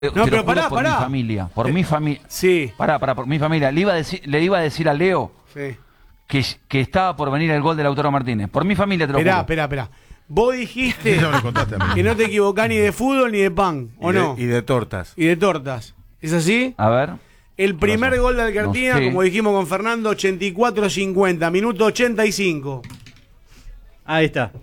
No, te pero lo juro por pará. mi familia. Por mi familia. Sí. Por mi familia. Le iba a decir a Leo Sí. que estaba por venir el gol de Lautaro Martínez. Por mi familia te lo juro. Esperá. Vos dijiste Eso me lo contaste a mí. que no te equivocás ni de fútbol ni de pan, ¿o no? Y de tortas. Y de tortas. ¿Es así? A ver. El primer gol de Argentina, No sé. como dijimos con Fernando, 84-50, minuto 85. Ahí está.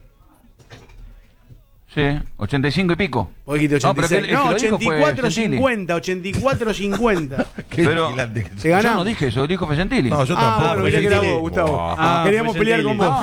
Sí, 85 y pico. Vos dijiste No, pero 86. el que lo dijo fue 84-50, 84-50. Qué Pero- vigilante que Se sos. Yo ganó. no dije eso, dijo Fegentili. No, yo tampoco. Bueno, mirá que era Gentili. vos, Gustavo. Wow. Queríamos pelear con vos.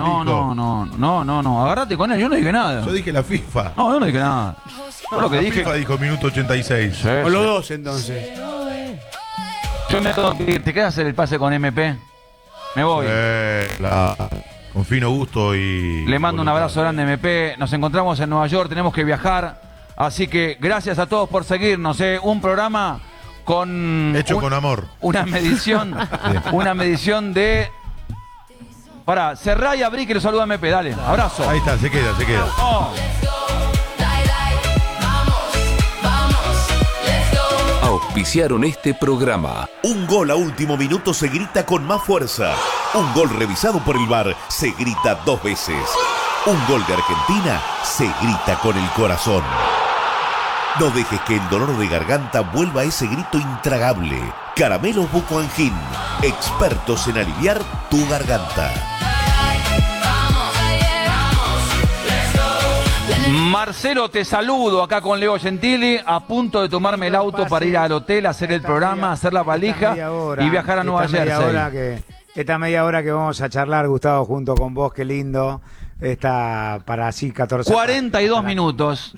No, agarrate con él, yo no dije nada. Yo dije la FIFA. No, yo no dije nada. Yo lo que La dije. FIFA dijo minuto 86. Sí, Con sí. los dos, entonces. Yo me tengo que ir. ¿Te quedas hacer el pase con MP? Me voy. Con fino gusto y... Le mando un abrazo grande, MP. Nos encontramos en Nueva York, tenemos que viajar. Así que gracias a todos por seguirnos. Un programa con... Hecho con amor. Una medición. Una medición de... Pará, cerrá y abrí que lo saluda MP. Dale, abrazo. Ahí está, se queda. Oh. Auspiciaron este programa. Un gol a último minuto se grita con más fuerza. Un gol revisado por el VAR se grita 2 veces. Un gol de Argentina se grita con el corazón. No dejes que el dolor de garganta vuelva a ese grito intragable. Caramelos Buco Angin, expertos en aliviar tu garganta. Marcelo, te saludo acá con Leo Gentili, a punto de tomarme el auto para ir al hotel, hacer el programa, hacer la valija y viajar a Nueva Jersey. Esta media hora que vamos a charlar, Gustavo, junto con vos, qué lindo. Está para así 14 42 minutos.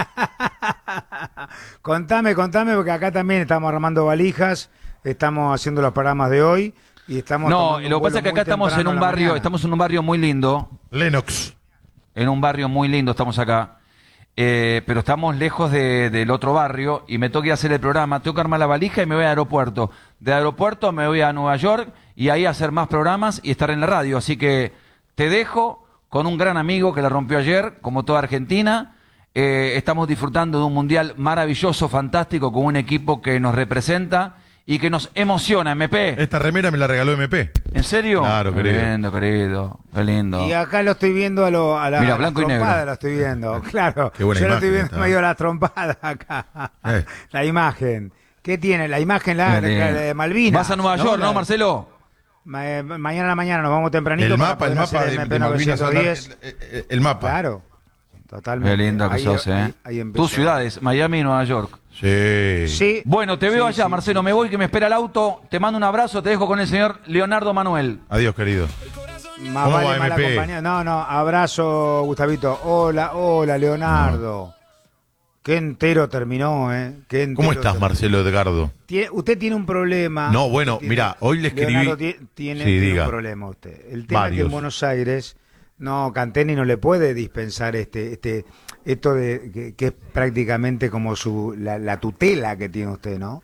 Contame, porque acá también estamos armando valijas, estamos haciendo los programas de hoy y estamos... No, lo que pasa es que acá estamos en un barrio, muy lindo. Lennox. En un barrio muy lindo estamos acá. Pero estamos lejos del otro barrio y me toca ir a hacer el programa. Tengo que armar la valija y me voy al aeropuerto. De aeropuerto me voy a Nueva York y ahí a hacer más programas y estar en la radio. Así que te dejo con un gran amigo que la rompió ayer, como toda Argentina. Estamos disfrutando de un mundial maravilloso, fantástico, con un equipo que nos representa y que nos emociona, MP. Esta remera me la regaló MP. ¿En serio? Claro, querido. Querido. Qué lindo. Y acá lo estoy viendo a la Mira, blanco y negro. trompada, lo estoy viendo, claro. Qué buena Yo lo imagen estoy viendo esta. medio a la trompada acá. La imagen. ¿Qué tiene? La imagen la de Malvinas. Vas a Nueva York, ¿no, Marcelo? Mañana a la mañana nos vamos tempranito. El para mapa poder hacer de Malvinas. 910. El mapa. Claro. Totalmente. Qué lindo que Ahí- sos, ahí empezó. Tus ciudades, Miami y Nueva York. Sí. Sí. Bueno, te veo allá, sí, Marcelo. Me voy, que me espera el auto. Te mando un abrazo. Te dejo con el señor Leonardo Manuel. Adiós, querido. Más ¿Cómo vale va, mal MP? acompañado. No, abrazo, Gustavito. Hola, Leonardo. Qué entero terminó, ¿eh? Qué entero ¿Cómo estás, terminó. Marcelo Edgardo? Usted tiene un problema. No, bueno, Usted mira, hoy le escribí... Leonardo Sí, tiene diga. un problema usted. El tema es que Varios. en Buenos Aires, Canteni no le puede dispensar esto de que es prácticamente como la tutela que tiene usted, ¿no?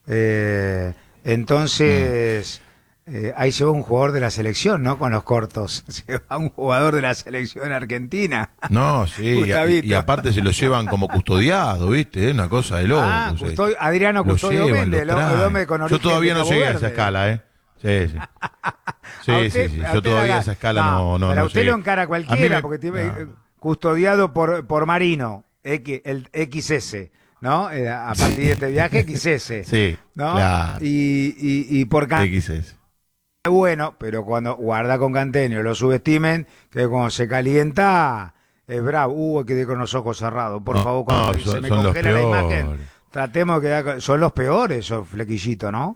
Entonces, ahí se va un jugador de la selección, ¿no? Con los cortos. Se va un jugador de la selección argentina. No, sí, Gustavito. y aparte se lo llevan como custodiado, ¿viste? Es una cosa de loco. Adriano Lo Custodio llevan, vende, lo el traen. hombre con Yo origen todavía de no Cabo llegué a esa Verde. escala, ¿eh? Sí. Sí, A usted- sí, sí. a Yo usted todavía la- esa escala no Pero a usted llegué. lo encara A mí cualquiera, me- porque tiene no. custodiado por Marino, el XS, ¿no? A partir de este viaje, XS. Sí, ¿no? claro. Y por XS. bueno, pero cuando guarda con Cantenio, lo subestimen, que cuando se calienta, es bravo. Quedé con los ojos cerrados. Por No, favor, cuando no, se son me los congela la peores. imagen, tratemos de quedar son los peores, esos flequillitos, ¿no?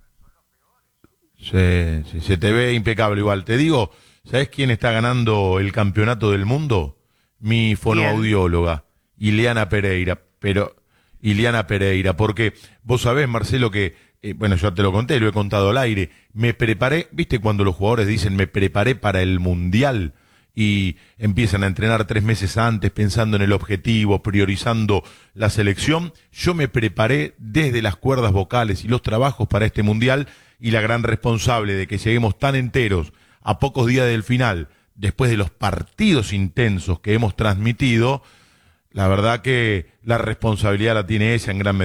Sí, sí, se te ve impecable igual. Te digo, ¿sabés quién está ganando el campeonato del mundo? Mi fonoaudióloga, Ileana Pereira. Porque vos sabés, Marcelo, que, bueno, yo te lo conté, lo he contado al aire, me preparé, ¿viste cuando los jugadores dicen me preparé para el Mundial? Y empiezan a entrenar 3 meses antes pensando en el objetivo, priorizando la selección. Yo me preparé desde las cuerdas vocales y los trabajos para este Mundial, y la gran responsable de que lleguemos tan enteros a pocos días del final, después de los partidos intensos que hemos transmitido, la verdad que la responsabilidad la tiene ella en gran medida.